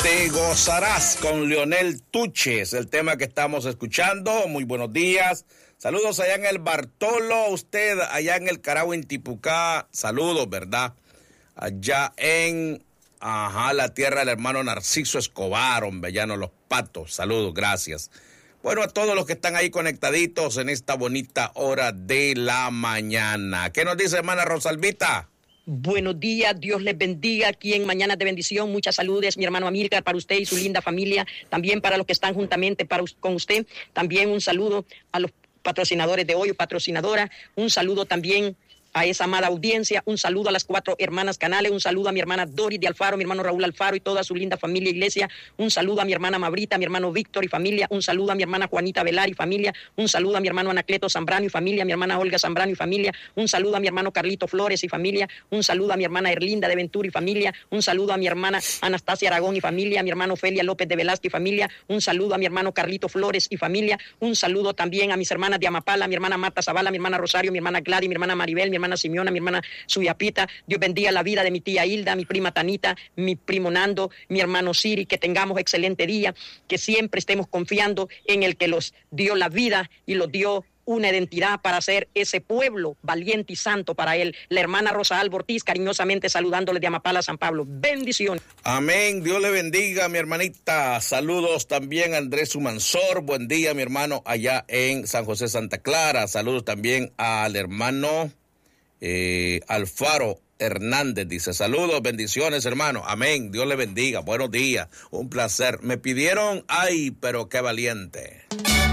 Te gozarás con Leonel Tuches, el tema que estamos escuchando. Muy buenos días. Saludos allá en el Bartolo, usted allá en el Carahue, en Tipucá. Saludos, ¿verdad? Allá en la tierra del hermano Narciso Escobar, hombre, llano Los Patos. Saludos, gracias. Bueno, a todos los que están ahí conectaditos en esta bonita hora de la mañana. ¿Qué nos dice, hermana Rosalvita? Buenos días, Dios les bendiga aquí en Mañanas de Bendición. Muchas saludes, mi hermano Amílcar, para usted y su linda familia. También para los que están juntamente con usted. También un saludo a los patrocinadores de hoy o patrocinadora. Un saludo también a esa amada audiencia, un saludo a las 4 hermanas Canales, un saludo a mi hermana Doris de Alfaro, mi hermano Raúl Alfaro y toda su linda familia iglesia, un saludo a mi hermana Mabrita, a mi hermano Víctor y familia, un saludo a mi hermana Juanita Velar y familia, un saludo a mi hermano Anacleto Zambrano y familia, a mi hermana Olga Zambrano y familia, un saludo a mi hermano Carlito Flores y familia, un saludo a mi hermana Erlinda de Ventura y familia, un saludo a mi hermana Anastasia Aragón y familia, a mi hermano Felia López de Velázquez y familia, un saludo a mi hermano Carlito Flores y familia, un saludo también a mis hermanas de Amapala, a mi hermana Marta Zavala, mi hermana Rosario, mi hermana Gladys, mi hermana Maribel, mi hermana Simeona, mi hermana Suyapita. Dios bendiga la vida de mi tía Hilda, mi prima Tanita, mi primo Nando, mi hermano Siri, que tengamos excelente día, que siempre estemos confiando en el que los dio la vida y los dio una identidad para ser ese pueblo valiente y santo para él. La hermana Rosa Alba Ortiz, cariñosamente saludándole de Amapala, San Pablo. Bendiciones. Amén. Dios le bendiga, mi hermanita. Saludos también a Andrés Humansor. Buen día, mi hermano, allá en San José, Santa Clara. Saludos también al hermano Alfaro Hernández. Dice, saludos, bendiciones, hermano. Amén. Dios le bendiga. Buenos días. Un placer. Me pidieron, ay, pero qué valiente.